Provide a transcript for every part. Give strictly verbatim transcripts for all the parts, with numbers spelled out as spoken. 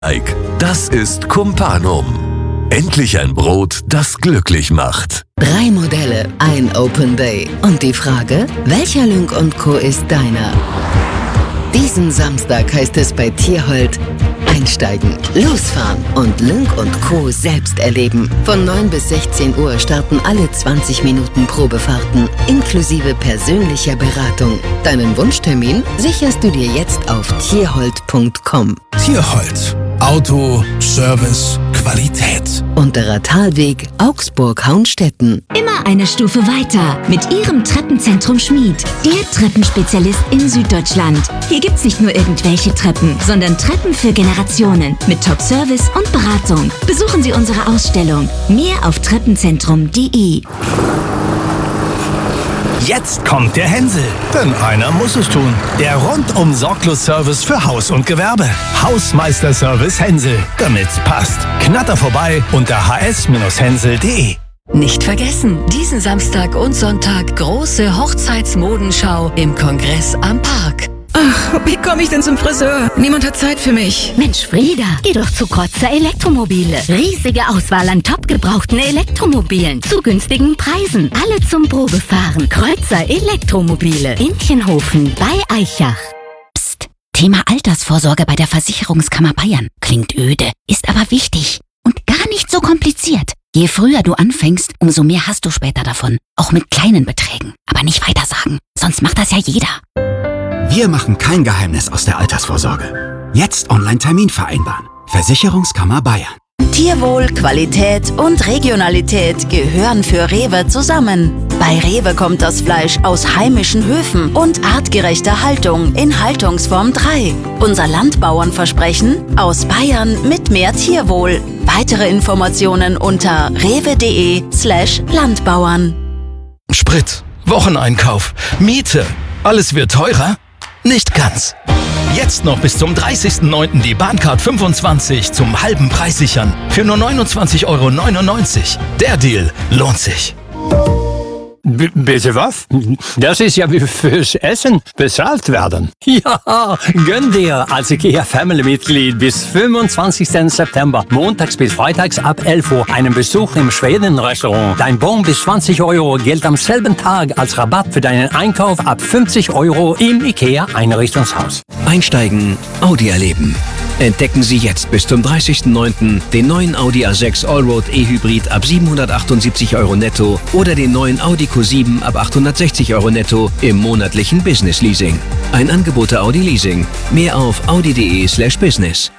Das ist Cumpanum. Endlich ein Brot, das glücklich macht. Drei Modelle, ein Open Day. Und die Frage, welcher Lynk und Co. ist deiner? Diesen Samstag heißt es bei Tierhold einsteigen, losfahren und Lynk und Co. selbst erleben. Von neun bis sechzehn Uhr starten alle zwanzig Minuten Probefahrten, inklusive persönlicher Beratung. Deinen Wunschtermin sicherst du dir jetzt auf tierhold punkt com. Tierhold. Auto, Service, Qualität. Unterer Talweg, Augsburg-Haunstetten. Immer eine Stufe weiter mit Ihrem Treppenzentrum Schmied. Der Treppenspezialist in Süddeutschland. Hier gibt's nicht nur irgendwelche Treppen, sondern Treppen für Generationen mit Top-Service und Beratung. Besuchen Sie unsere Ausstellung. Mehr auf treppenzentrum punkt de. Jetzt kommt der Hänsel, denn einer muss es tun. Der rundum sorglos Service für Haus und Gewerbe. Hausmeister-Service Hänsel, damit's passt. Knatter vorbei unter h s hänsel punkt de. Nicht vergessen, diesen Samstag und Sonntag große Hochzeitsmodenschau im Kongress am Park. Ach, wie komme ich denn zum Friseur? Niemand hat Zeit für mich. Mensch, Frieda, geh doch zu Kreuzer Elektromobile. Riesige Auswahl an top gebrauchten Elektromobilen zu günstigen Preisen. Alle zum Probefahren. Kreuzer Elektromobile. Inchenhofen bei Eichach. Psst. Thema Altersvorsorge bei der Versicherungskammer Bayern. Klingt öde, ist aber wichtig und gar nicht so kompliziert. Je früher du anfängst, umso mehr hast du später davon. Auch mit kleinen Beträgen. Aber nicht weitersagen, sonst macht das ja jeder. Wir machen kein Geheimnis aus der Altersvorsorge. Jetzt Online-Termin vereinbaren. Versicherungskammer Bayern. Tierwohl, Qualität und Regionalität gehören für Rewe zusammen. Bei Rewe kommt das Fleisch aus heimischen Höfen und artgerechter Haltung in Haltungsform drei. Unser Landbauernversprechen: aus Bayern mit mehr Tierwohl. Weitere Informationen unter rewe.de slash Landbauern. Sprit, Wocheneinkauf, Miete, alles wird teurer? Nicht ganz. Jetzt noch bis zum dreißigsten neunten die Bahncard fünfundzwanzig zum halben Preis sichern. Für nur neunundzwanzig Euro neunundneunzig. Der Deal lohnt sich. B- bitte was? Das ist ja wie fürs Essen bezahlt werden. Ja, gönn dir als IKEA-Family-Mitglied bis fünfundzwanzigsten September, montags bis freitags ab elf Uhr, einen Besuch im Schweden-Restaurant. Dein Bon bis zwanzig Euro gilt am selben Tag als Rabatt für deinen Einkauf ab fünfzig Euro im IKEA-Einrichtungshaus. Einsteigen, Audi erleben. Entdecken Sie jetzt bis zum dreißigsten neunten den neuen Audi A sechs Allroad E-Hybrid ab siebenhundertachtundsiebzig Euro netto oder den neuen Audi Q sieben ab achthundertsechzig Euro netto im monatlichen Business Leasing. Ein Angebot der Audi Leasing. Mehr auf audi.de slash business.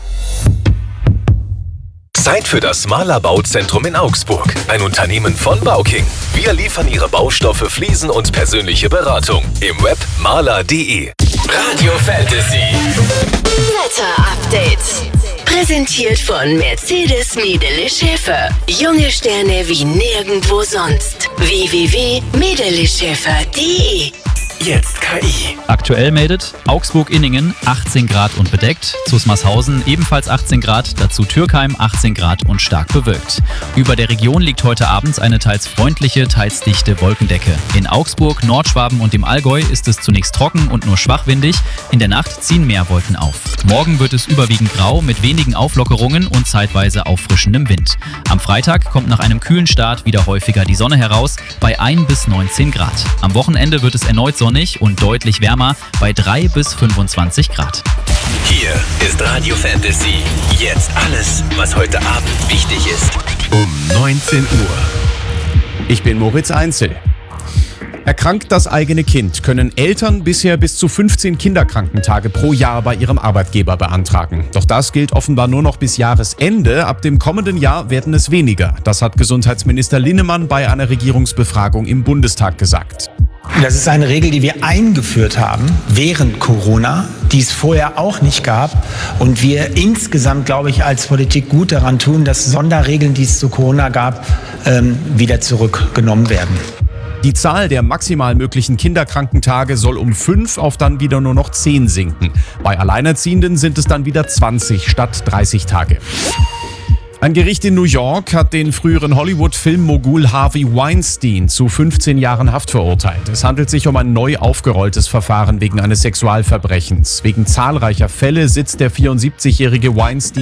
Zeit für das Maler Bauzentrum in Augsburg. Ein Unternehmen von Bauking. Wir liefern Ihre Baustoffe, Fliesen und persönliche Beratung. Im Web maler punkt de. Radio Fantasy. Wetter-Update. Präsentiert von Mercedes Medele Schäfer. Junge Sterne wie nirgendwo sonst. w w w punkt medele schäfer punkt de. Jetzt K I. Aktuell meldet Augsburg-Inningen achtzehn Grad und bedeckt, Zusmarshausen ebenfalls achtzehn Grad, dazu Türkheim achtzehn Grad und stark bewölkt. Über der Region liegt heute Abend eine teils freundliche, teils dichte Wolkendecke. In Augsburg, Nordschwaben und dem Allgäu ist es zunächst trocken und nur schwach windig, in der Nacht ziehen mehr Wolken auf. Morgen wird es überwiegend grau mit wenigen Auflockerungen und zeitweise auffrischendem Wind. Am Freitag kommt nach einem kühlen Start wieder häufiger die Sonne heraus, bei ein bis neunzehn Grad. Am Wochenende wird es erneut sonnig und deutlich wärmer bei drei bis fünfundzwanzig Grad. Hier ist Radio Fantasy. Jetzt alles, was heute Abend wichtig ist. Um neunzehn Uhr. Ich bin Moritz Einzel. Erkrankt das eigene Kind, können Eltern bisher bis zu fünfzehn Kinderkrankentage pro Jahr bei ihrem Arbeitgeber beantragen. Doch das gilt offenbar nur noch bis Jahresende. Ab dem kommenden Jahr werden es weniger. Das hat Gesundheitsminister Linnemann bei einer Regierungsbefragung im Bundestag gesagt. Das ist eine Regel, die wir eingeführt haben während Corona, die es vorher auch nicht gab. Und wir insgesamt, glaube ich, als Politik gut daran tun, dass Sonderregeln, die es zu Corona gab, ähm, wieder zurückgenommen werden. Die Zahl der maximal möglichen Kinderkrankentage soll um fünf auf dann wieder nur noch zehn sinken. Bei Alleinerziehenden sind es dann wieder zwanzig statt dreißig Tage. Ein Gericht in New York hat den früheren Hollywood-Filmmogul Harvey Weinstein zu fünfzehn Jahren Haft verurteilt. Es handelt sich um ein neu aufgerolltes Verfahren wegen eines Sexualverbrechens. Wegen zahlreicher Fälle sitzt der vierundsiebzigjährige Weinstein